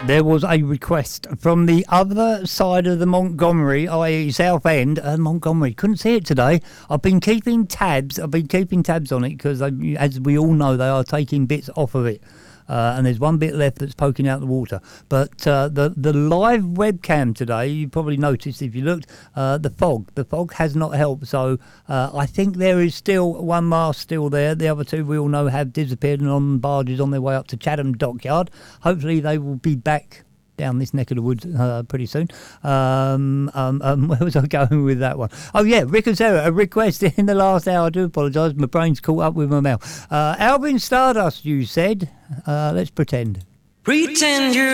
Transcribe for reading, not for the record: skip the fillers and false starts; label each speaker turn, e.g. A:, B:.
A: There was a request from the other side of the Montgomery, i.e. Southend, Montgomery. Couldn't see it today. I've been keeping tabs on it because, as we all know, they are taking bits off of it. And there's one bit left that's poking out the water. But the live webcam today, you probably noticed if you looked, the fog has not helped. So I think there is still one mast still there. The other two we all know have disappeared and on barges on their way up to Chatham Dockyard. Hopefully they will be back down this neck of the woods pretty soon. Where was I going with that one? Oh yeah, Rick and Sarah, a request in the last hour. I do apologise, my brain's caught up with my mouth. Alvin Stardust, you said. Let's pretend.
B: Pretend you're